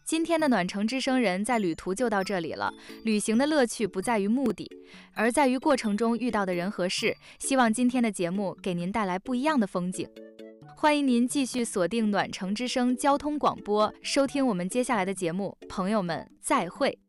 今天的暖城之声人在旅途就到这里了。旅行的乐趣不在于目的，而在于过程中遇到的人和事。希望今天的节目给您带来不一样的风景。欢迎您继续锁定暖城之声交通广播，收听我们接下来的节目。朋友们，再会。